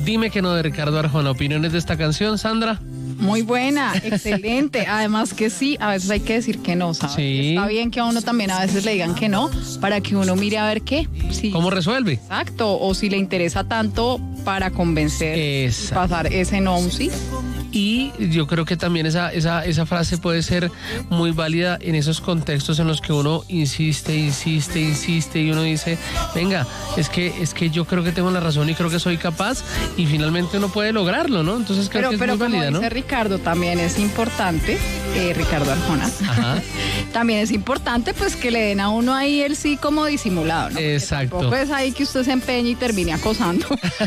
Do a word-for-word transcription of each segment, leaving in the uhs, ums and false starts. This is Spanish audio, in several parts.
Dime que no, de Ricardo Arjona. ¿Opiniones de esta canción, Sandra? Muy buena, excelente. Además que sí, a veces hay que decir que no, ¿sabes? Sí. Está bien que a uno también a veces le digan que no, para que uno mire a ver qué. Sí. ¿Cómo resuelve? Exacto, o si le interesa tanto para convencer Exacto. y pasar ese no a un sí. Y yo creo que también esa, esa, esa frase puede ser muy válida en esos contextos en los que uno insiste, insiste, insiste y uno dice, venga, es que, es que yo creo que tengo la razón y creo que soy capaz, y finalmente uno puede lograrlo, ¿no? Entonces creo Pero, que es pero muy válida, como ¿no? dice Ricardo, también es importante, eh, Ricardo Arjona, Ajá. también es importante pues que le den a uno ahí el sí como disimulado, ¿no? Porque Exacto. tampoco es ahí que usted se empeñe y termine acosando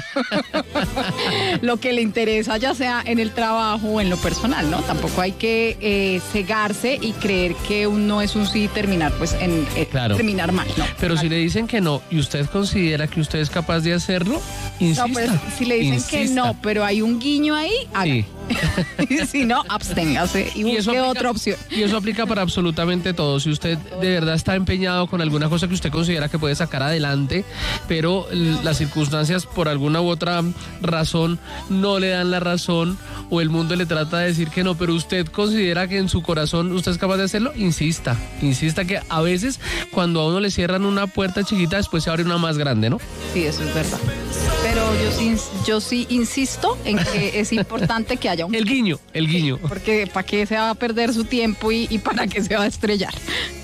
lo que le interesa, ya sea en el trabajo o en lo personal, ¿no? Tampoco hay que eh, cegarse y creer que un no es un sí y terminar pues en eh, Claro. terminar mal, ¿no? Pero Claro. si le dicen que no y usted considera que usted es capaz de hacerlo, insista. No, pues si le dicen insista. que no, pero hay un guiño ahí, haga. Sí. Y si no, absténgase y busque aplica- otra opción. Y eso aplica para absolutamente todo. Si usted de verdad está empeñado con alguna cosa que usted considera que puede sacar adelante, pero l- las circunstancias por alguna u otra razón no le dan la razón, o el mundo le trata de decir que no, pero usted considera que en su corazón usted es capaz de hacerlo, insista. Insista, que a veces cuando a uno le cierran una puerta chiquita, después se abre una más grande, ¿no? Sí, eso es verdad. Pero yo sí, yo sí insisto en que es importante que haya un... El guiño, el guiño. Porque para qué se va a perder su tiempo y, y para qué se va a estrellar.